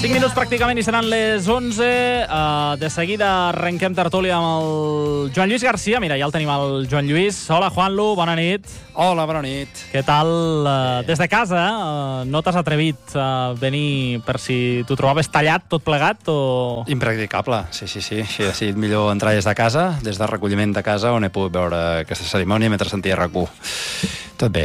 5 minuts pràcticament i seran les 11. De seguida arrenquem tertúlia amb el Joan Lluís Garcia. Mira, ja el tenim, el Joan Lluís. Hola, Juanlu, bona nit. Hola, bona nit. Què tal? Des de casa, no t'has atrevit a venir per si t'ho trobaves tallat, tot plegat? O... Impracticable, sí. He decidit millor entrar des de casa, des del recolliment de casa, on he pogut veure aquesta cerimònia mentre sentia RAC1. Tot bé.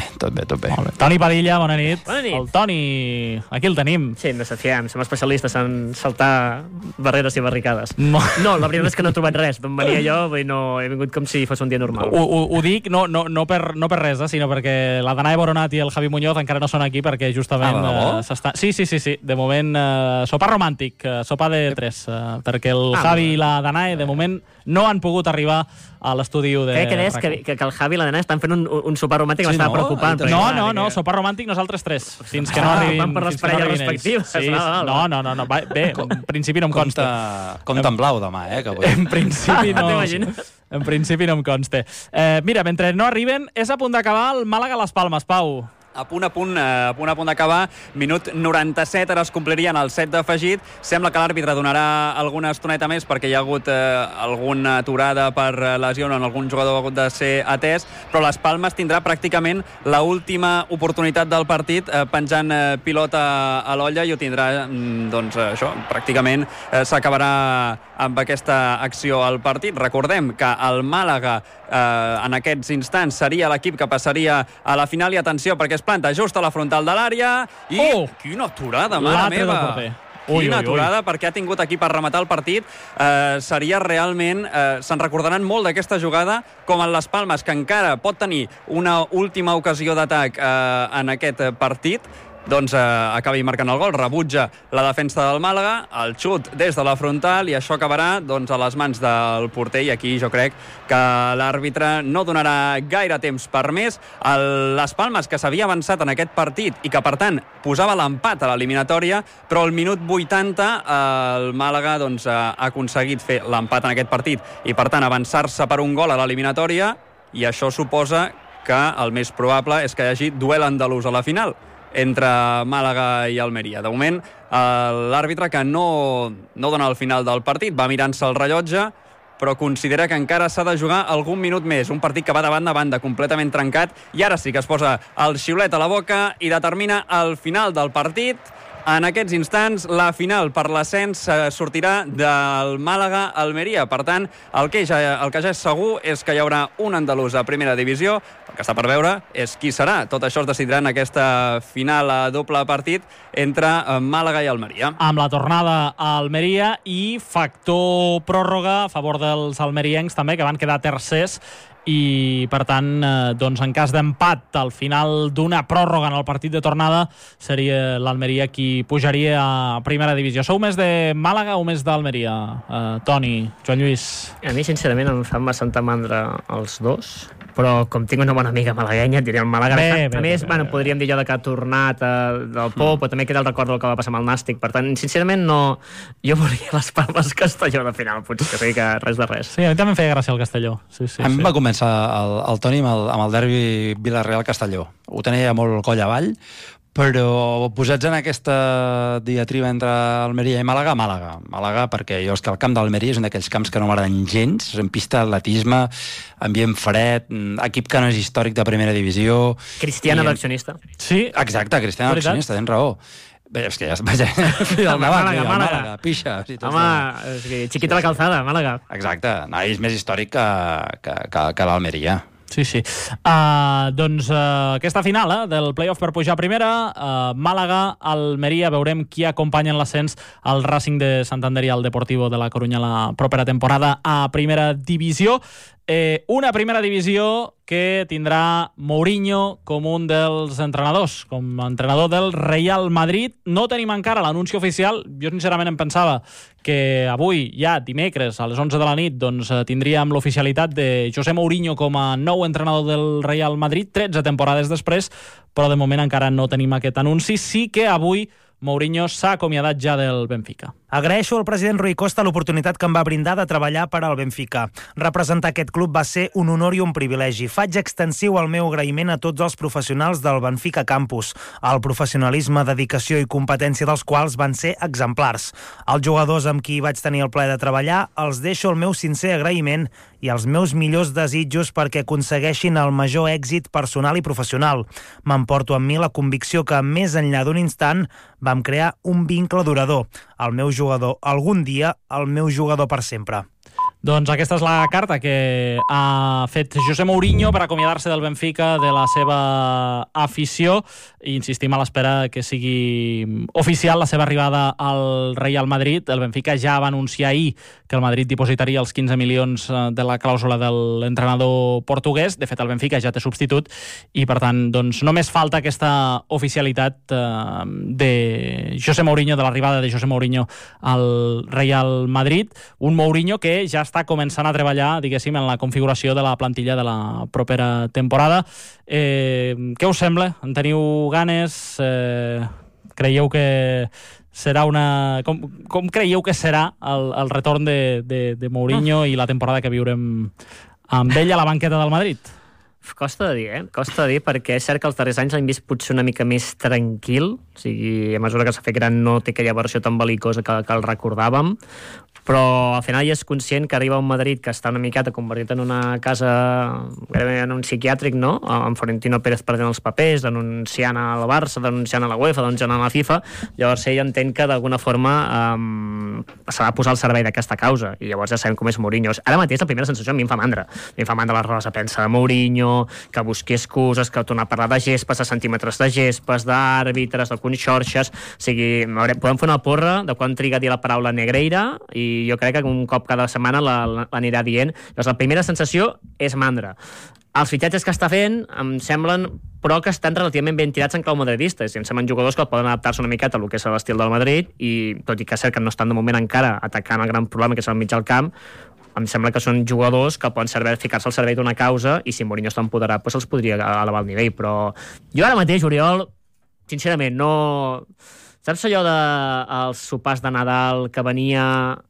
Toni Padilla, bona nit. Bona nit. El Toni, aquí el tenim. Sí, ens desafiem. Som especialistes en saltar barreres i barricades. No, la veritat és que no he trobat res. D'on venia jo, no, he vingut com si fos un dia normal. Ho dic no per res, sinó perquè la Danae Boronat i el Javi Muñoz encara no són aquí perquè justament s'està... Sí. De moment, sopar romàntic, sopar de 3, perquè el Javi i la Danae, de moment, no han pogut arribar a l'estudi de... Crec que el Javi i la Danae estan fent un sopar romàntic que m'estava preocupant. No, sopar romàntic nosaltres 3, fins que no arribin... Van per les parelles respectives. Sí, no. Bé, en principi no em consta. Compte en blau demà, que vull. En principi no. En principi no em consta. Mira, mentre no arriben, és a punt d'acabar el Màlaga-Las Palmes, Pau. A punt d'acabar, minut 97, ara es complirien el 7 d'afegit. Sembla que l'àrbitre donarà alguna estoneta més perquè hi ha hagut alguna aturada per lesió en algun jugador ha hagut de ser atès, però Las Palmes tindrà pràcticament l'última oportunitat del partit penjant pilota a l'olla i ho tindrà, doncs això, pràcticament s'acabarà amb aquesta acció al partit. Recordem que el Màlaga en aquests instants seria l'equip que passaria a la final i atenció perquè es planta just a la frontal de l'àrea i quina aturada, mare meva! Quina aturada, perquè ha tingut aquí per rematar el partit. Seria realment... se'n recordaran molt d'aquesta jugada com en Las Palmes, que encara pot tenir una última ocasió d'atac en aquest partit, doncs acabi marcant el gol, rebutja la defensa del Màlaga, el xut des de la frontal i això acabarà doncs, a les mans del porter i aquí jo crec que l'àrbitre no donarà gaire temps per més. Las Palmes, que s'havia avançat en aquest partit i que per tant posava l'empat a l'eliminatòria, però al minut 80 el Màlaga doncs, ha aconseguit fer l'empat en aquest partit i per tant avançar-se per un gol a l'eliminatòria i això suposa que el més probable és que hi hagi duel andalús a la final entre Màlaga i Almeria. De moment, l'àrbitre que no dona el final del partit, va mirant-se el rellotge, però considera que encara s'ha de jugar algun minut més. Un partit que va de banda a banda, completament trencat, i ara sí que es posa el xiulet a la boca i determina el final del partit. En aquests instants, la final per l'ascens sortirà del Màlaga-Almeria. Per tant, el que ja és segur és que hi haurà un andalús a primera divisió. El que està per veure és qui serà. Tot això es decidirà en aquesta final a doble partit entre Màlaga i Almeria. Amb la tornada a Almeria i factor pròrroga a favor dels almeriencs també, que van quedar tercers, i per tant, doncs, en cas d'empat al final d'una pròrroga en el partit de tornada seria l'Almeria qui pujaria a primera divisió. Sou més de Màlaga o més d'Almeria, Toni, Joan Lluís? A mi sincerament em fan bastanta mandra els dos, però com tinc una bona amiga malaguenya et diré el Màlaga. A més, podríem dir jo que ha tornat del Pop, però també queda el record del que va passar amb el Nàstic. Per tant, sincerament no, jo volia les Palmes Castelló de final, potser que res de res. Sí, a mi també em feia gràcia el Castelló. A mi va començar el Toni amb el derbi Villarreal-Castelló. Ho tenia molt coll avall, però posats en aquesta diatriba entre Almeria i Màlaga, perquè jo és que el camp d'Almeria és un d'aquells camps que no m'agraden gens, en pista d'atletisme, ambient fred, equip que no és històric de primera divisió... Cristiana d'accionista. Sí, exacte, Cristiana d'accionista, tens raó. Bé, és que ja vaja, Màlaga, pixa. Home, xiquita la calzada, Màlaga. Exacte, no, és més històric que l'Almeria. Sí. Doncs aquesta final del play-off per pujar a primera, Màlaga, Almeria, veurem qui acompanya en l'ascens al Racing de Santander i al Deportivo de la Coruña la propera temporada a primera divisió. Una primera divisió que tindrà Mourinho com un dels entrenadors, com a entrenador del Real Madrid. No tenim encara l'anunci oficial. Jo sincerament em pensava que avui, ja dimecres, a les 11 de la nit, doncs tindríem l'oficialitat de José Mourinho com a nou entrenador del Real Madrid, 13 temporades després, però de moment encara no tenim aquest anunci. Sí que avui Mourinho s'ha acomiadat ja del Benfica. Agraeixo al president Rui Costa l'oportunitat que em va brindar de treballar per al Benfica. Representar aquest club va ser un honor i un privilegi. Faig extensiu el meu agraïment a tots els professionals del Benfica Campus, el professionalisme, dedicació i competència dels quals van ser exemplars. Els jugadors amb qui vaig tenir el plaer de treballar els deixo el meu sincer agraïment i els meus millors desitjos perquè aconsegueixin el major èxit personal i professional. M'emporto amb mi la convicció que, més enllà d'un instant, vam crear un vincle durador. El meu jugador algun dia, el meu jugador per sempre. Doncs aquesta és la carta que ha fet José Mourinho per acomiadar-se del Benfica, de la seva afició, i insistim a l'espera que sigui oficial la seva arribada al Real Madrid. El Benfica ja va anunciar ahir que el Madrid dipositaria els 15 milions de la clàusula de l'entrenador portuguès. De fet, el Benfica ja té substitut i, per tant, doncs, només falta aquesta oficialitat de José Mourinho, de l'arribada de José Mourinho al Real Madrid. Un Mourinho que ja està començant a treballar, diguéssim, en la configuració de la plantilla de la propera temporada. Què us sembla? En teniu ganes? Creieu que serà una... Com creieu que serà el retorn de Mourinho i la temporada que viurem amb ell a la banqueta del Madrid? Costa de dir, Costa de dir, perquè és cert que els darrers anys l'hem vist potser una mica més tranquil, o sigui, a mesura que s'ha fet gran no té aquella versió tan bel·licosa que el recordàvem, però al final ja és conscient que arriba a un Madrid que està una miqueta convertit en una casa, gairebé en un psiquiàtric, no? Amb Florentino Pérez perdent els papers, denunciant al Barça, denunciant a la UEFA, denunciant a la FIFA. Llavors ell entén que d'alguna forma s'ha de posar al servei d'aquesta causa, i llavors ja sabem com és Mourinho. Ara mateix la primera sensació a mi em fa mandra. A mi em fa mandra les rodes de premsa de Mourinho, que busqui excuses, que torna a parlar de gespes, de centímetres de gespes, d'àrbitres, de conxorxes. O sigui, podem fer una porra de quan triga a dir la paraula Negreira, i jo crec que un cop cada setmana l'anirà dient. Llavors, la primera sensació és mandra. Els fitxatges que està fent em semblen, però que estan relativament ben tirats en clau madridista. Em semblen jugadors que poden adaptar-se una miqueta a lo que és l'estil del Madrid, i tot i que és cert que no estan de moment encara atacant el gran problema que és al mig del camp, em sembla que són jugadors que poden ficar-se al servei d'una causa, i si Mourinho està empoderat, doncs els podria elevar el nivell. Però jo ara mateix, Oriol, sincerament, no... Saps allò dels sopars de Nadal que venia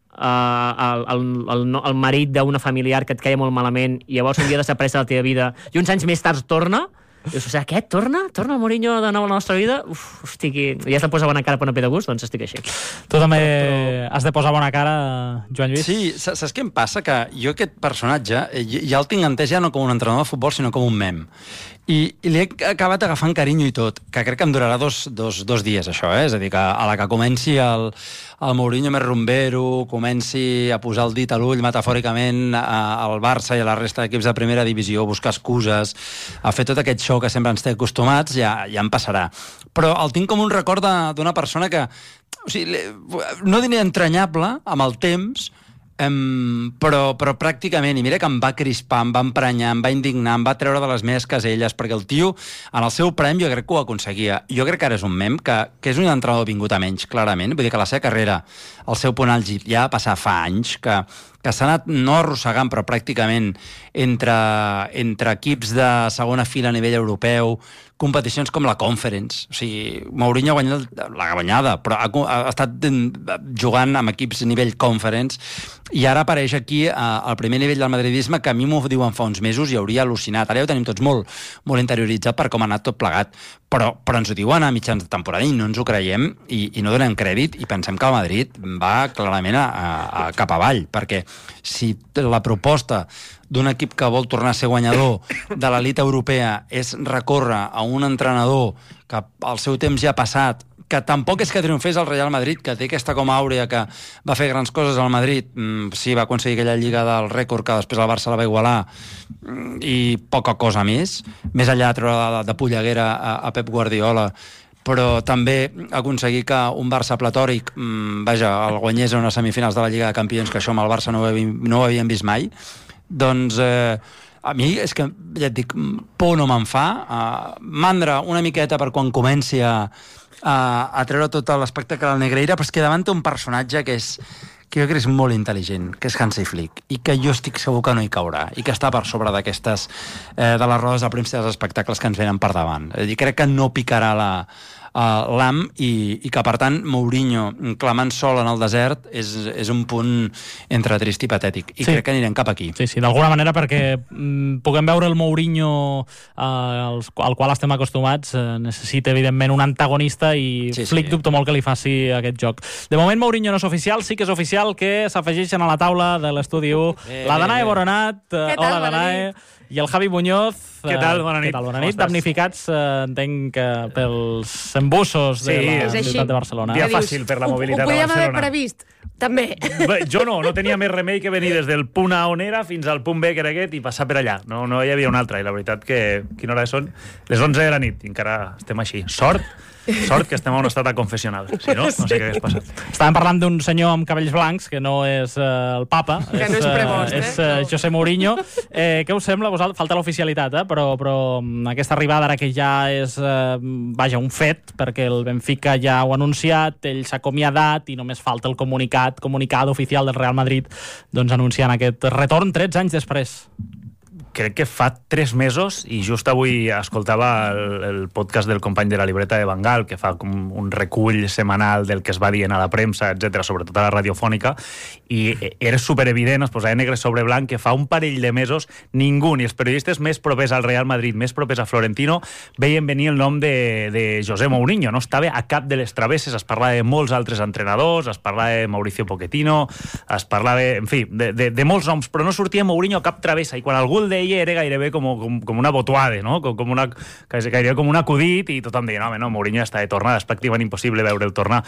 el marit d'una familiar que et queia molt malament i llavors un dia desapareix de la teva vida i uns anys més tard torna? I dius, aquest torna? Torna el Mourinho de nou a la nostra vida? Ja has de posar bona cara per no fer de gust? Doncs estic així. Tu també has de posar bona cara, Joan Lluís? Sí, saps què em passa? Que jo aquest personatge ja el tinc entès ja no com un entrenador de futbol, sinó com un mem. I li he acabat agafant carinyo i tot, que crec que em durarà dos dies, això, És a dir, que a la que comenci el Mourinho més rumbero, comenci a posar el dit a l'ull metafòricament al Barça i a la resta d'equips de primera divisió, a buscar excuses, a fer tot aquest show que sempre ens té acostumats, ja em passarà. Però el tinc com un record d'una persona que, o sigui, no diré entranyable amb el temps, però pràcticament, i mira que em va crispar, em va emprenyar, em va indignar, em va treure de les meves caselles, perquè el tio, en el seu prem, jo crec que ho aconseguia. Jo crec que ara és un mem, que és un entrenador vingut a menys, clarament. Vull dir que la seva carrera, el seu punt àlgid, ja va passar fa anys, que s'ha anat no arrossegant, però pràcticament entre equips de segona fila a nivell europeu, competicions com la Conference. O sigui, Mourinho ha guanyat la guanyada, però ha estat jugant amb equips a nivell Conference, i ara apareix aquí al primer nivell del madridisme, que a mi m'ho diuen fa uns mesos i hauria al·lucinat. Ara ja ho tenim tots molt interioritzat per com ha anat tot plegat, però ens ho diuen a mitjans de temporada i no ens ho creiem i no donem crèdit, i pensem que el Madrid va clarament cap avall, perquè si la proposta d'un equip que vol tornar a ser guanyador de l'elit europea és recórrer a un entrenador que al seu temps ja ha passat, que tampoc és que triomfés al Real Madrid, que té aquesta com a àurea que va fer grans coses al Madrid, sí, va aconseguir aquella lliga del rècord que després el Barça la va igualar, i poca cosa més enllà de treure de polleguera a Pep Guardiola, però també aconseguir que un Barça platòric el guanyés en unes semifinals de la Lliga de Campions, que això amb el Barça no ho havíem vist mai. Doncs a mi és que, ja et dic, por no me'n fa, mandra una miqueta per quan comenci a treure tot l'espectacle del Negreira, però és que davant té un personatge que jo crec que és molt intel·ligent, que és Hansi Flick, i que jo estic segur que no hi caurà, i que està per sobre d'aquestes de les rodes de premsa dels espectacles que ens venen per davant. És a dir, crec que no picarà l'AM i que, per tant, Mourinho clamant sol en el desert és un punt entre trist i patètic. I crec que anirem cap aquí. Sí, d'alguna manera, perquè puguem veure el Mourinho al qual estem acostumats, necessita, evidentment, un antagonista i Flick dubto molt que li faci aquest joc. De moment, Mourinho no és oficial, sí que és oficial que s'afegeixen a la taula de l'Estudi 1 la Danae Boronat, hola Danae, i el Javi Muñoz. Què tal? Bona nit. Bona nit. Damnificats, entenc, pels embussos de la ciutat de Barcelona. Dia fàcil per la mobilitat a Barcelona. Ho podíem haver previst, també. Jo no tenia més remei que venir des del punt A on era fins al punt B, que era aquest, i passar per allà. No hi havia un altre, i la veritat que, quina hora són? Les 11 de la nit, i encara estem així. Sort que estem en un estat confessional. Si no sé què hagués passat. Estàvem parlant d'un senyor amb cabells blancs, que no és el papa, que no és Prevost, és José Mourinho. Què us sembla? Falta l'oficialitat, però aquesta arribada ara que ja és un fet, perquè el Benfica ja ho ha anunciat, ell s'ha acomiadat i només falta el comunicat oficial del Real Madrid anunciant aquest retorn 13 anys després. Crec que fa 3 mesos, i just avui escoltava el podcast del company de la libreta de Bengal, que fa com un recull setmanal del que es va dient a la premsa, etc, sobretot a la radiofònica, i era superevident, es posava negre sobre blanc, que fa un parell de mesos ningú, ni els periodistes més propers al Real Madrid, més propers a Florentino, veien venir el nom de José Mourinho. No estava a cap de les travesses, es parlava de molts altres entrenadors, es parlava de Mauricio Pochettino, es parlava, en fi, de molts noms, però no sortia Mourinho a cap travessa, i quan algú el deia era gairebé com una botuada, no? Gairebé com un acudit, i tothom deia, no, Mourinho està de tornada, és pràcticament impossible veure'l tornar.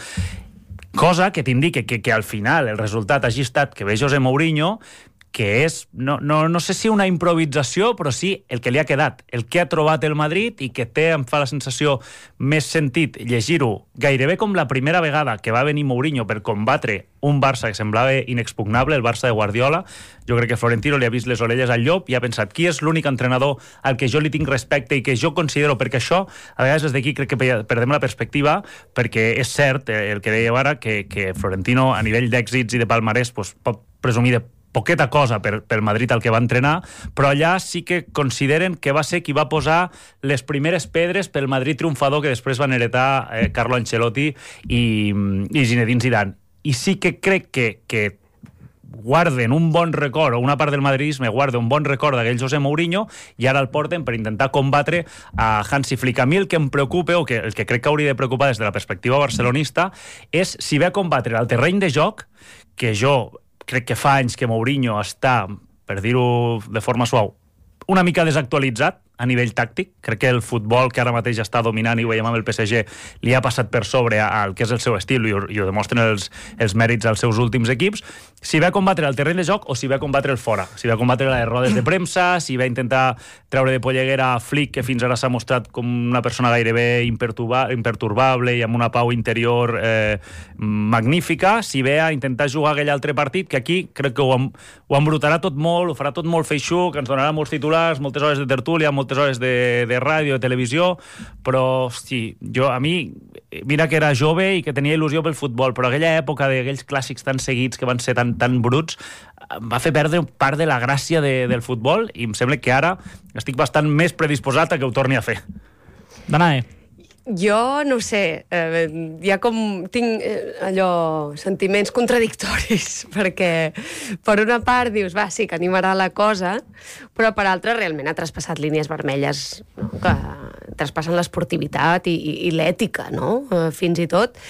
Cosa que t'indica que al final el resultat hagi estat que ve José Mourinho, que és, no sé si una improvisació, però sí el que li ha quedat, el que ha trobat el Madrid, i que em fa la sensació més sentit llegir-ho gairebé com la primera vegada que va venir Mourinho per combatre un Barça que semblava inexpugnable, el Barça de Guardiola. Jo crec que Florentino li ha vist les orelles al llop i ha pensat, qui és l'únic entrenador al que jo li tinc respecte i que jo considero, perquè això, a vegades des d'aquí crec que perdem la perspectiva, perquè és cert el que dèieu ara, que Florentino a nivell d'èxits i de palmarès pot presumir de poqueta cosa pel Madrid al que va entrenar, però allà sí que consideren que va ser qui va posar les primeres pedres pel Madrid triomfador que després van heretar Carlo Ancelotti i Zinedine Zidane. I sí que crec que guarden un bon record, o una part del madridisme guarda un bon record d'aquell José Mourinho, i ara el porten per intentar combatre a Hansi Flick. A mi el que em preocupa, o el que crec que hauria de preocupar des de la perspectiva barcelonista, és si ve a combatre el terreny de joc, que jo crec que fa anys que Mourinho està, per dir-ho de forma suau, una mica desactualitzat a nivell tàctic. Crec que el futbol que ara mateix està dominant, i ho veiem amb el PSG, li ha passat per sobre al que és el seu estil, i ho demostren els mèrits als seus últims equips. Si ve a combatre el terreny de joc o si ve a combatre el fora, si ve a combatre les rodes de premsa, si ve a intentar treure de polleguera a Flick, que fins ara s'ha mostrat com una persona gairebé imperturbable i amb una pau interior magnífica, si ve a intentar jugar aquell altre partit, que aquí crec que ho embrutarà tot molt, ho farà tot molt feixuc, que ens donarà molts titulars, moltes hores de tertúlia, moltes hores de ràdio, de televisió, però hosti, a mi, mira que era jove i que tenia il·lusió pel futbol, però aquella època d'aquells clàssics tan seguits que van ser tan bruts, va fer perdre part de la gràcia del futbol, i em sembla que ara estic bastant més predisposat a que ho torni a fer. Danae. Jo no sé, tinc sentiments contradictoris, perquè per una part dius, sí que animarà la cosa, però per altra realment ha traspassat línies vermelles, no? Que traspassen l'esportivitat i l'ètica, no? Fins i tot.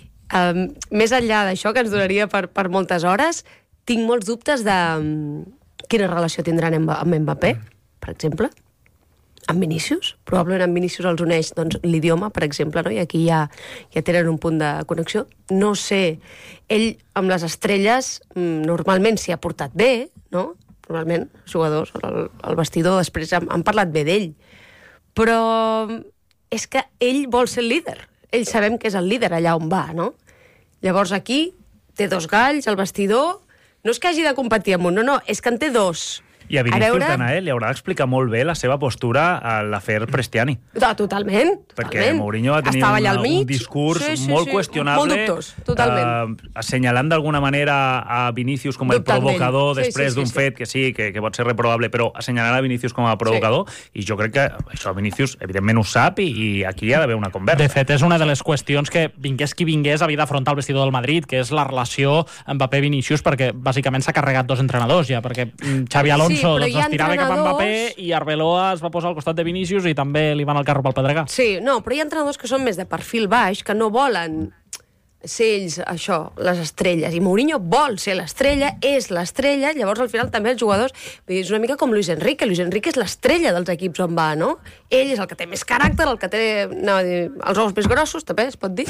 Més enllà d'això, que ens donaria per moltes hores, tinc molts dubtes de quina relació tindran amb Mbappé, per exemple. Amb Vinícius, probablement amb Vinícius els uneix l'idioma, per exemple, no? I aquí ja tenen un punt de connexió. No sé, ell amb les estrelles normalment s'hi ha portat bé, no? Normalment, jugadors, el vestidor, després han parlat bé d'ell. Però és que ell vol ser el líder. Ell sabem que és el líder allà on va, no? Llavors aquí té 2 galls, el vestidor, no és que hagi de competir amb un, no, és que en té 2. I a Vinícius Danaé li haurà d'explicar molt bé la seva postura a l'afer Prestiani. Totalment. Perquè Mourinho va tenir un discurs molt qüestionable, molt dubtós, totalment. Assenyalant d'alguna manera a Vinícius com el provocador després d'un fet que sí, que pot ser reprobable, però assenyalant a Vinícius com a provocador, i jo crec que això Vinícius evidentment ho sap i aquí hi ha d'haver una conversa. De fet, és una de les qüestions que vingués qui vingués havia d'afrontar el vestidor del Madrid, que és la relació Mbappé-Vinícius, perquè bàsicament s'ha carregat 2 entrenadors ja, perquè Xavi Alonso es tirava cap a Mbappé i Arbeloa es va posar al costat de Vinícius i també li van al carro pel pedregar. Sí, no, però hi ha entrenadors que són més de perfil baix, que no volen ser ells, això, les estrelles. I Mourinho vol ser l'estrella, és l'estrella, llavors al final també els jugadors... És una mica com Luis Enrique. Luis Enrique és l'estrella dels equips on va, no? Ell és el que té més caràcter, el que té els ous més grossos, també es pot dir.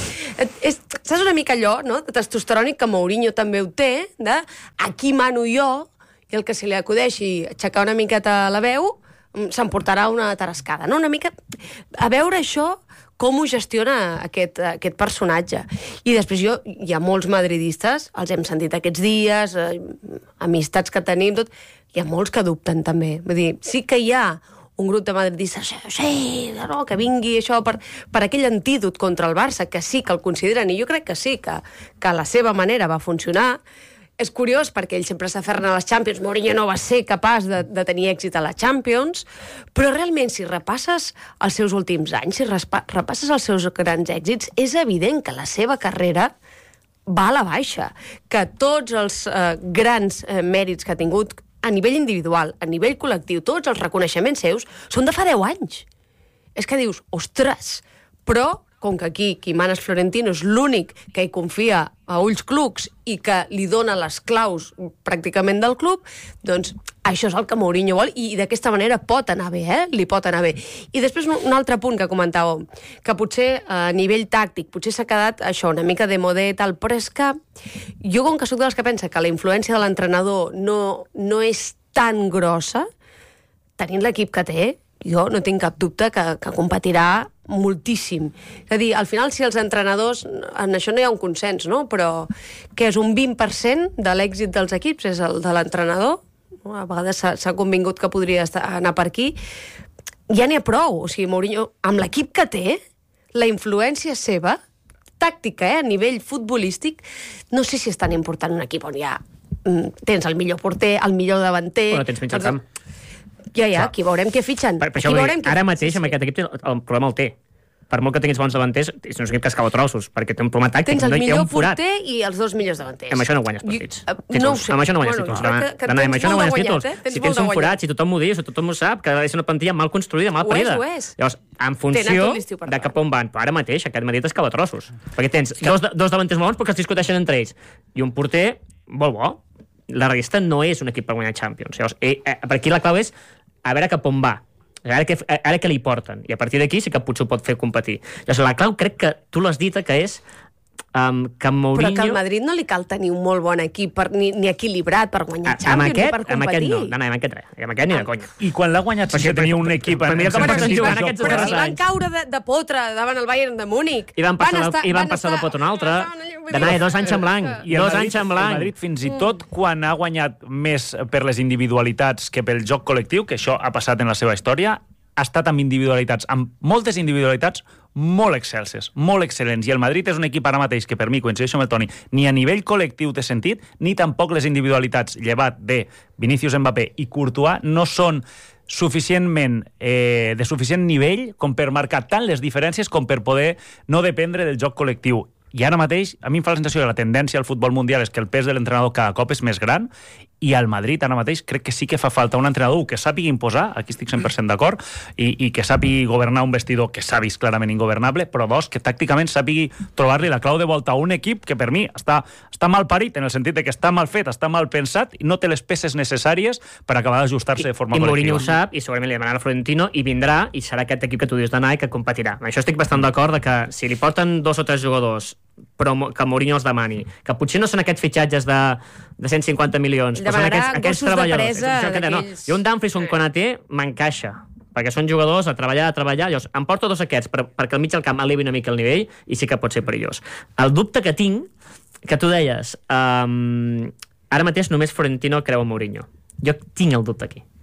Saps una mica allò, no?, de testosterònic, que Mourinho també ho té, de aquí mano jo, i el que se li acudeixi aixecar una miqueta la veu s'emportarà una tarascada, no? Una mica a veure això, com ho gestiona aquest personatge. I després hi ha molts madridistes, els hem sentit aquests dies, amistats que tenim, tot, hi ha molts que dubten també. Vull dir, sí que hi ha un grup de madridistes, sí, no, que vingui això per aquell antídot contra el Barça, que sí que el consideren, i jo crec que sí, que a la seva manera va funcionar. És curiós perquè ell sempre s'aferren a les Champions. Mourinho no va ser capaç de tenir èxit a la Champions, però realment, si repasses els seus últims anys, si repasses els seus grans èxits, és evident que la seva carrera va a la baixa, que tots els grans mèrits que ha tingut a nivell individual, a nivell col·lectiu, tots els reconeixements seus, són de fa 10 anys. És que dius, ostres, però com que aquí qui mana és Florentino, és l'únic que hi confia a ulls clucs i que li dona les claus pràcticament del club, doncs això és el que Mourinho vol i d'aquesta manera pot anar bé, li pot anar bé. I després un altre punt que comentàveu, que potser a nivell tàctic, potser s'ha quedat això, una mica de modé i tal, però és que jo com que soc de les que pensa que la influència de l'entrenador no és tan grossa, tenint l'equip que té, jo no tinc cap dubte que competirà moltíssim. És a dir, al final, si els entrenadors... En això no hi ha un consens, no? Però que és un 20% de l'èxit dels equips és el de l'entrenador. A vegades s'ha convingut que podria anar per aquí. Ja n'hi ha prou. O sigui, Mourinho, amb l'equip que té, la influència seva, tàctica, a nivell futbolístic, no sé si és tan important un equip on hi ha... Tens el millor porter, el millor davanter... Bueno, tens mig al camp. Ja, aquí veurem què fitxen. Ara mateix amb aquest equip el problema el té. Per molt que tinguis bons davanters, és un equip que es cau a trossos, perquè té un problema tàctic. Tens el millor porter i els 2 millors davanters. Amb això no guanyes partits. No ho sé. Amb això no guanyes títols. Amb això no guanyes títols. Si tens un forat, si tothom ho diu, si tothom ho sap, que és una plantilla mal construïda, mal parida. Ho és. Llavors, en funció de cap on van, ara mateix aquest Madrid es cau a trossos. Perquè tens dos davanters molt bons perquè es discuteixen entre ells. I un porter molt bo. La resta no és un equip per guanyar Champions. Llavors, per aquí la clau és a veure cap on va, ara què li porten, i a partir d'aquí sí que potser ho pot fer competir. Llavors, la clau crec que tu l'has dit, que és que Mourinho... Però que al Madrid no li cal tenir un molt bon equip ni equilibrat per guanyar Champions, ni per competir. Amb aquest no, amb aquest ni de conya. I quan l'ha guanyat sense tenir un equip... Però si van caure de potre davant el Bayern de Múnich... I van passar de pot un altre. D'anar 2 anys en blanc. I el Madrid, fins i tot quan ha guanyat més per les individualitats que pel joc col·lectiu, que això ha passat en la seva història, ha estat amb individualitats, amb moltes individualitats molt excelses, molt excel·lents. I el Madrid és un equip ara mateix que, per mi, coincideixo amb el Toni, ni a nivell col·lectiu té sentit, ni tampoc les individualitats, llevat de Vinícius, Mbappé i Courtois, no són suficientment de suficient nivell com per marcar tant les diferències com per poder no dependre del joc col·lectiu. I ara mateix, a mi em fa la sensació que la tendència al futbol mundial és que el pes de l'entrenador cada cop és més gran, i al Madrid ara mateix crec que sí que fa falta un entrenador que sàpigui imposar, aquí estic 100% d'acord, i que sàpigui governar un vestidor que s'ha vist clarament ingovernable, però dos, que tàcticament sàpigui trobar-li la clau de volta a un equip que per mi està mal parit, en el sentit de que està mal fet, està mal pensat i no té les peces necessàries per acabar d'ajustar-se de forma col·lectiva. I Mourinho ho sap, i segurament li demanarà a Florentino, i vindrà, i serà aquest equip que tu dius d'anar i que competirà. Amb això estic bastant d'acord de que si li porten 2 o 3 jugadors però que Mourinho els demani, que potser no són aquests fitxatges de 150 milions, però són aquests treballadors. I un Dumfries, un Konaté, m'encaixa, perquè són jugadors a treballar, llavors em porto 2 aquests perquè al mig del camp elevi una mica el nivell i sí que pot ser perillós. El dubte que tinc, que tu deies, ara mateix només Florentino creu en Mourinho. Jo tinc el dubte aquí.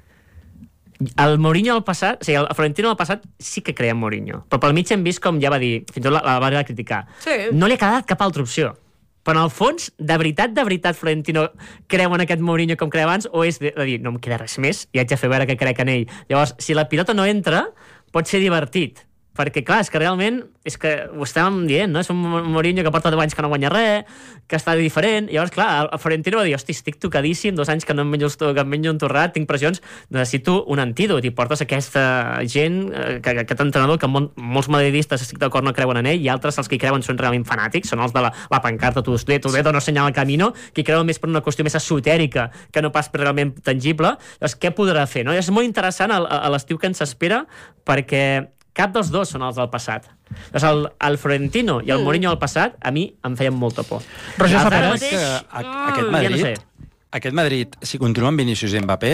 El Mourinho al passat, o sigui, el Florentino al passat sí que creia en Mourinho, però pel mig hem vist com ja va dir, fins i tot la va criticar. Sí. No li ha quedat cap altra opció. Però en el fons, de veritat, Florentino creu en aquest Mourinho com creia abans, o és de dir, no em queda res més i haig de fer veure que crec en ell. Llavors, si la pilota no entra, pot ser divertit. Perquè, clar, és que realment, és que ho estàvem dient, no? És un Mourinho que porta 10 anys que no guanya res, que està diferent. Llavors, clar, el Florentino va dir, hosti, estic tocadíssim, 2 anys que no em menjo un torrat, tinc pressions, necessito un antídot, i portes aquesta gent, aquest entrenador, que molts madridistes, estic d'acord, no creuen en ell, i altres, els que hi creuen, són realment fanàtics, són els de la pancarta, Toledo no senyala el camino, que hi creuen més per una qüestió més esotèrica que no pas per realment tangible. Llavors, què podrà fer? No? És molt interessant a l'estiu que ens espera, perquè cap dels dos són els del passat. Llavors, el Florentino i el Mourinho del passat, a mi em feien molta por. Roger Sapera, aquest Madrid, si continua amb Vinícius i Mbappé,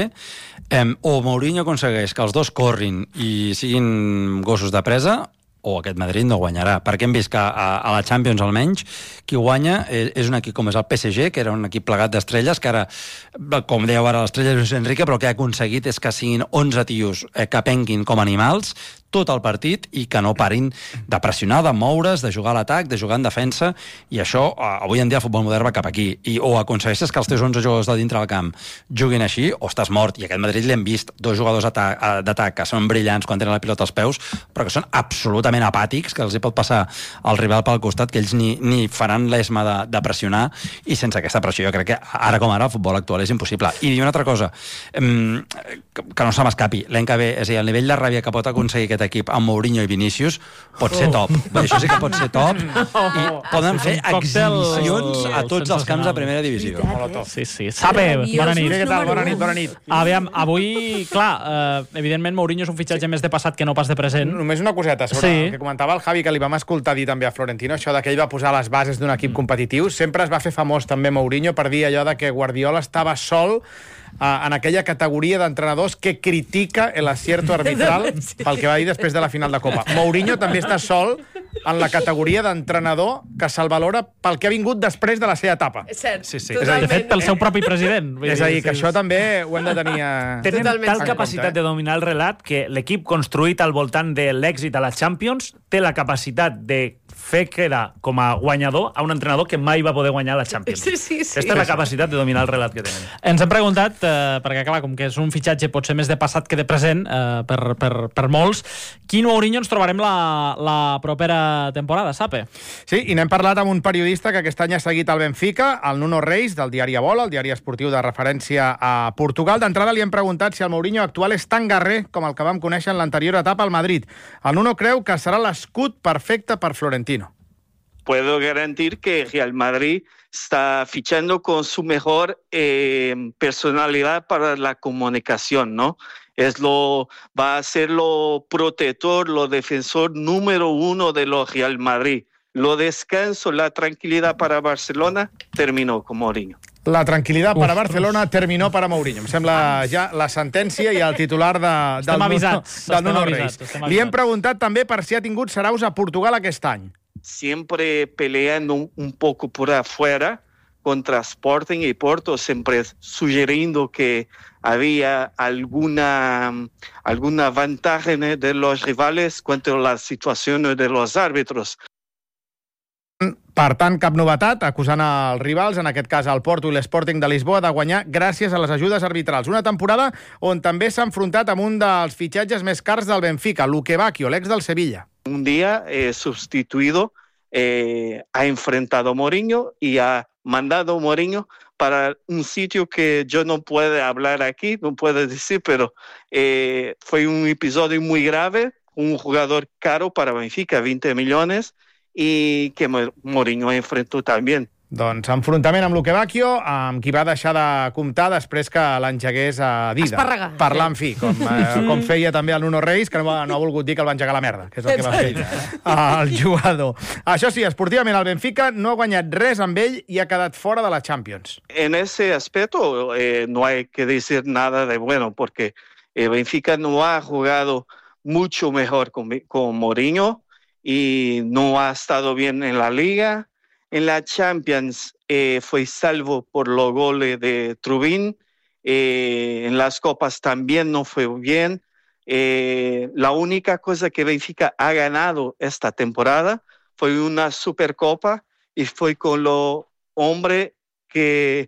o Mourinho aconsegueix que els dos corrin i siguin gossos de presa, o aquest Madrid no guanyarà, perquè hem vist que a la Champions almenys qui guanya és un equip com és el PSG, que era un equip plegat d'estrelles, que ara, com dèieu ara, l'estrella és Enrique, però el que ha aconseguit és que siguin 11 tios que penguin com animals tot el partit i que no parin de pressionar, de moure's, de jugar a l'atac, de jugar en defensa, i això avui en dia el futbol modern va cap aquí. I o aconsegueixes que els teus 11 jugadors de dintre del camp juguin així, o estàs mort. I aquest Madrid l'hem vist, 2 jugadors d'atac que són brillants quan tenen la pilota als peus, però que són absolutament apàtics, que els hi pot passar al rival pel costat, que ells ni faran l'esma de pressionar, i sense aquesta pressió jo crec que ara com ara el futbol actual és impossible. I una altra cosa, que no se m'escapi, l'any que ve, és a dir, el nivell de ràbia que pot aconseguir aquest equip amb Mourinho i Vinícius pot ser top. Això sí que pot ser top, i poden fer exhibicions a tots els camps de primera divisió. Sí. Sape, bona nit. Què tal? Bona nit. Aviam, avui, clar, evidentment Mourinho és un fitxatge més de passat que no pas de present. Només una coseta sobre el que comentava el Javi, que li vam escoltar dir també a Florentino, això de que ell va posar les bases d'un equip competitiu. Sempre es va fer famós també Mourinho per dir allò de que Guardiola estava sol en aquella categoria d'entrenadors que critica el acierto arbitral pel que va dir després de la final de Copa. Mourinho també està sol en la categoria d'entrenador que se'l valora pel que ha vingut després de la seva etapa. És cert, sí. Totalment. De fet, pel seu propi president. És a dir, que això també ho hem de tenir Tenen tal capacitat de dominar el relat que l'equip construït al voltant de l'èxit a la Champions té la capacitat de fer quedar com a guanyador a un entrenador que mai va poder guanyar la Champions. Sí. Aquesta és la capacitat de dominar el relat que tenen. Ens hem preguntat, perquè clar, com que és un fitxatge potser més de passat que de present per molts, quin Mourinho ens trobarem la propera temporada, Sape? Sí, i n'hem parlat amb un periodista que aquest any ha seguit el Benfica, el Nuno Reis, del diari Bola, el diari esportiu de referència a Portugal. D'entrada li hem preguntat si el Mourinho actual és tan guerrer com el que vam conèixer en l'anterior etapa al Madrid. El Nuno creu que serà l'escut perfecte per Florentino. Puedo garantir que Real Madrid está fichando con su mejor personalidad para la comunicación, ¿no? Va a ser lo protector, lo defensor número 1 de los Real Madrid. Lo descanso, la tranquilidad para Barcelona terminó con Mourinho. La tranquil·litat per a Barcelona terminó per a Mourinho. Em sembla ja la sentència i el titular del Nuno Reis. Li hem preguntat també per si ha tingut saraus a Portugal aquest any. Siempre peleando un poco por afuera contra Sporting y Porto, siempre sugiriendo que había alguna ventaja de los rivales contra las situaciones de los árbitros. Per tant, cap novetat, acusant els rivals, en aquest cas el Porto i l'Sporting de Lisboa, de guanyar gràcies a les ajudes arbitrals. Una temporada on també s'ha enfrontat amb un dels fitxatges més cars del Benfica, Luque Bacchio, l'ex del Sevilla. Un día sustituido, ha enfrentado a Mourinho y ha mandado a Mourinho para un sitio que yo no puedo hablar aquí, no puedo decir, pero fue un episodio muy grave, un jugador caro para Benfica, 20 millones, i que Mourinho enfrentó també. Doncs enfrontament amb Luque Bacchio, amb qui va deixar de comptar després que l'engegués a Dida. Espàrrega. Parlant fi, com feia també el Nuno Reis, que no ha volgut dir que el va engegar la merda, que és el que va fer el jugador. Això sí, esportivament el Benfica no ha guanyat res amb ell i ha quedat fora de la Champions. En ese aspecto no hay que decir nada de bueno, porque Benfica no ha jugado mucho mejor con Mourinho, y no ha estado bien en la Liga. En la Champions fue salvo por los goles de Trubin. En las copas también no fue bien. La única cosa que Benfica ha ganado esta temporada fue una Supercopa y fue con lo hombre que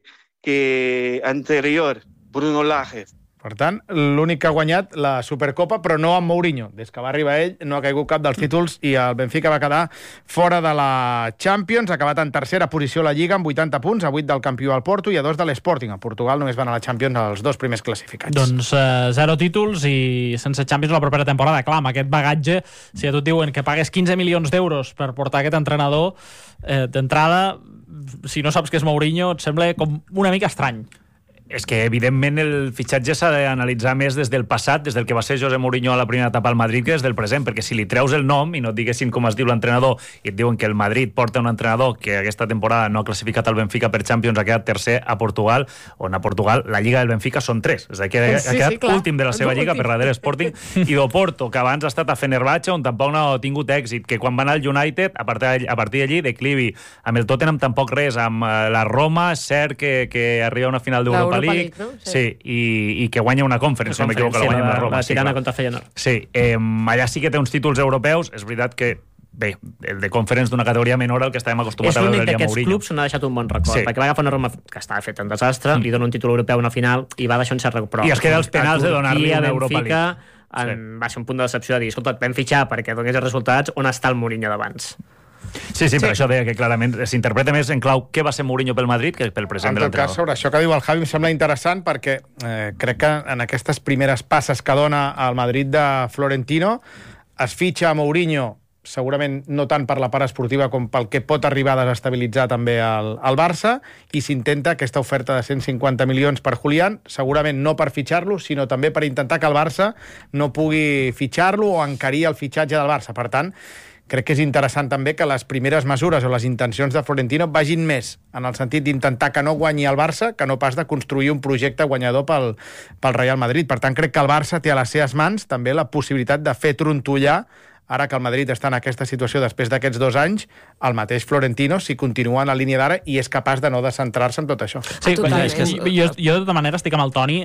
anterior, Bruno Lage. Per tant, l'únic que ha guanyat la Supercopa, però no amb Mourinho. Des que va arribar ell, no ha caigut cap dels títols i el Benfica va quedar fora de la Champions. Ha acabat en tercera posició a la Lliga amb 80 punts, a 8 del campió al Porto i a 2 de l'Sporting. A Portugal només van a la Champions els 2 primers classificats. Doncs 0 títols i sense Champions la propera temporada. Clar, amb aquest bagatge, si a tu et diuen que pagues 15 milions d'euros per portar aquest entrenador, d'entrada, si no saps que és Mourinho, et sembla com una mica estrany. És que, evidentment, el fitxatge s'ha d'analitzar més des del passat, des del que va ser José Mourinho a la primera etapa al Madrid, que des del present, perquè si li treus el nom i no et diguessin com es diu l'entrenador i et diuen que el Madrid porta un entrenador que aquesta temporada no ha classificat el Benfica per Champions, ha quedat tercer a Portugal, on a Portugal la Lliga del Benfica són 3. És a dir, que ha quedat últim de la seva Lliga per darrere Sporting i d'Oporto, que abans ha estat a Fenerbahçe, on tampoc no ha tingut èxit, que quan va anar al United, a partir d'allí, declivi. Amb el Tottenham tampoc res, amb la Roma, és cert que arriba a una final d'Europa League, no? Sí, i que guanya una Conference, no m'equivoco, la guanya amb la Roma. La Tirana contra Feyenoord. Sí, allà sí que té uns títols europeus, és veritat que bé, el de Conference d'una categoria menor al que estàvem acostumats a veure el dia Mourinho. És l'únic d'aquests clubs on ha deixat un bon record, perquè va agafar una Roma que estava feta un desastre, li dona un títol europeu a una final i va deixar un cert record. I es queda els penals de donar-li una Europa League. Va ser un punt de decepció de dir, escolta, et vam fitxar perquè donés els resultats, on està el Mourinho d'abans? Sí, per això deia que clarament s'interpreta més en clau què va ser Mourinho pel Madrid que pel present de l'entrenador. En tot cas, sobre això que diu el Javi em sembla interessant perquè crec que en aquestes primeres passes que dona el Madrid de Florentino es fitxa a Mourinho segurament no tant per la part esportiva com pel que pot arribar a desestabilitzar també el Barça, i s'intenta aquesta oferta de 150 milions per Julián, segurament no per fitxar-lo, sinó també per intentar que el Barça no pugui fitxar-lo o encarir el fitxatge del Barça. Per tant, crec que és interessant també que les primeres mesures o les intencions de Florentino vagin més en el sentit d'intentar que no guanyi el Barça que no pas de construir un projecte guanyador pel Real Madrid. Per tant, crec que el Barça té a les seves mans també la possibilitat de fer trontollar, ara que el Madrid està en aquesta situació després d'aquests 2 anys, el mateix Florentino, si continua en la línia d'ara i és capaç de no descentrar-se en tot això. Sí, és que jo de tota manera estic amb el Toni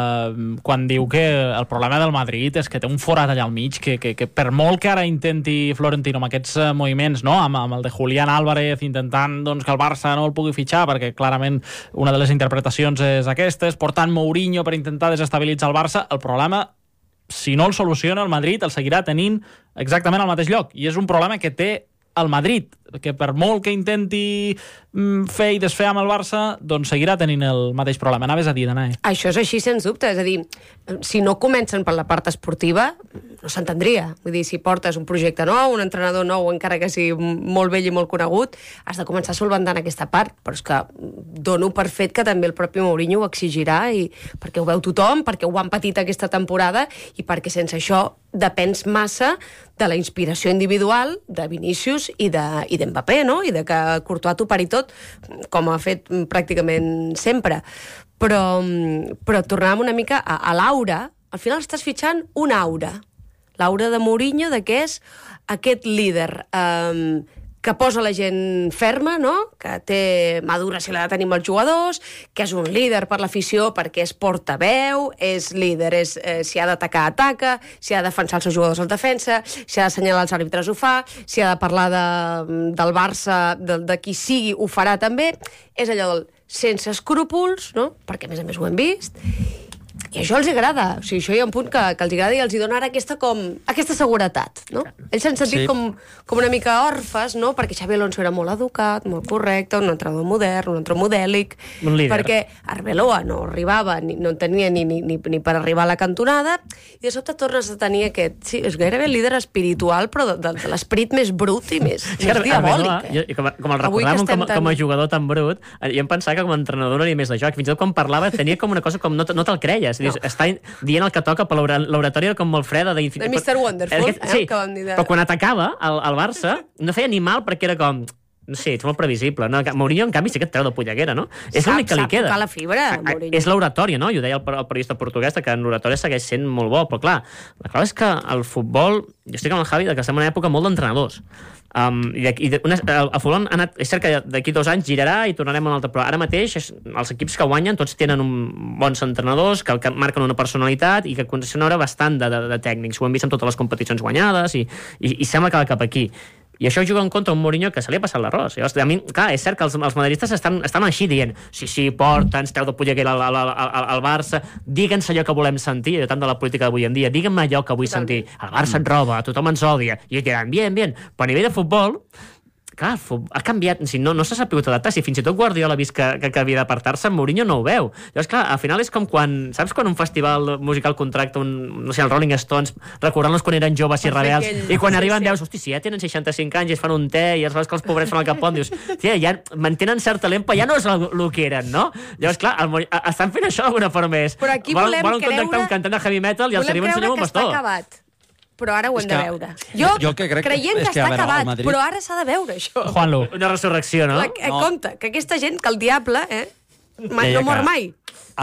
quan diu que el problema del Madrid és que té un forat allà al mig, que per molt que ara intenti Florentino amb aquests moviments, no? amb el de Julián Álvarez intentant doncs, que el Barça no el pugui fitxar, perquè clarament una de les interpretacions és aquesta, portant Mourinho per intentar desestabilitzar el Barça, el problema, si no el soluciona el Madrid, el seguirà tenint exactament al mateix lloc. I és un problema que té el Madrid, que per molt que intenti fer i desfer amb el Barça, doncs seguirà tenint el mateix problema. Anaves a dir, Danae. Això és així, sens dubte. És a dir, si no comencen per la part esportiva, no s'entendria. Vull dir, si portes un projecte nou, un entrenador nou, encara que sigui molt vell i molt conegut, has de començar solventant aquesta part. Però és que dono per fet que també el propi Mourinho ho exigirà, i perquè ho veu tothom, perquè ho han patit aquesta temporada i perquè sense això depens massa de la inspiració individual de Vinícius i d'Mbappé, no? I de que Courtois t'ho pari tot, com ha fet pràcticament sempre. Però tornàvem una mica a l'aura. Al final estàs fitxant una aura. L'aura de Mourinho, de què és aquest líder que posa la gent ferma, no? Que té madura si l'ha de tenir amb els jugadors, que és un líder per l'afició perquè és portaveu, és líder, si ha d'atacar, ataca, si ha de defensar els seus jugadors, el defensa, si ha d'assenyalar els àrbitres, ho fa, si ha de parlar del Barça, de qui sigui, ho farà també. És allò del sense escrúpols, no? Perquè a més ho hem vist. I això els agrada. O sigui, això hi ha un punt que els agrada i els dona ara aquesta seguretat, no? Ells s'han sentit com una mica orfes, no? Perquè Xabi Alonso era molt educat, molt correcte, un entrenador modern, un entrenador modèlic, un líder. Perquè Arbeloa no arribava, no tenia ni per arribar a la cantonada, i de sobte tornes a tenir aquest... Sí, és gairebé el líder espiritual, però de l'esperit més brut i més diabòlic. Com el recordàvem com a jugador tan brut, jo em pensava que com a entrenador no hi havia més de joc. Fins i tot quan parlava tenia com una cosa com no te'l creies. No. Està dient el que toca per l'oratòria com molt freda de Mr. Wonderful, sí, però quan atacava el Barça no feia ni mal perquè era com... No sé, ets molt previsible. No? Mourinho, en canvi, sí que et treu de polleguera, no? És l'únic que li queda. Sap tocar la fibra, Mourinho. És l'oratòria, no? I ho deia el periodista portuguès, que en l'oratòria segueix sent molt bo. Però, clar, la clau és que el futbol... Jo estic amb el Javi que estem en una època molt d'entrenadors. El futbol ha anat, és cert que d'aquí 2 anys girarà i tornarem a un altre, però ara mateix els equips que guanyen tots tenen bons entrenadors que marquen una personalitat i que aconsegueixen una hora bastant de tècnics. Ho hem vist amb totes les competicions guanyades i sembla que va cap aquí. I això juga en contra un Mourinho que se li ha passat l'arròs. A mi, clar, és cert que els madridistes estan així dient sí, porta, ens treu de polleguer al Barça, digue'ns allò que volem sentir, tant de la política d'avui en dia, digue'm allò que vull sentir. El Barça ens roba, tothom ens odia, i diran, bien, però a nivell de futbol, clar, ha canviat, no s'ha sabut adaptar, si fins i tot Guardiola ha vist que havia d'apartar-se, Mourinho no ho veu. Llavors, clar, al final és com saps quan un festival musical contracta no sé, els Rolling Stones, recordant-los quan eren joves i rebels, i quan arriben veus, hosti, si ja tenen 65 anys i es fan un te i es veus que els pobrets fan el capot, dius, tia, ja mantenen cert talent, però ja no és el que eren, no? Llavors, clar, estan fent això d'alguna forma més. Però aquí volen contactar un cantant de heavy metal i els arriben ensenyant un bastó. Però ara ho hem de veure. Jo creient que està acabat, però ara s'ha de veure, això. Juanlu, una resurrecció, no? Compte, que aquesta gent, que el diable, no mor mai.